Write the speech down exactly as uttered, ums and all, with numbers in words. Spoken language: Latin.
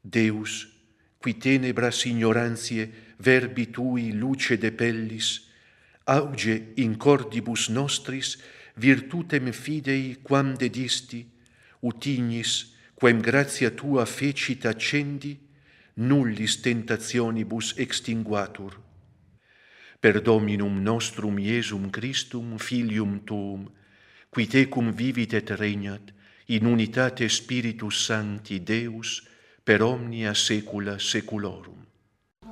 Deus, qui tenebras ignorantiae verbi tui luce depellis, auge in cordibus nostris virtutem fidei quam dedisti, ut ignis, quem gratia tua fecit accendi, nullis tentationibus extinguatur. Per Dominum nostrum Iesum Christum, Filium Tuum, qui tecum vivit et regnat, in unitate Spiritus Sancti Deus, per omnia saecula saeculorum.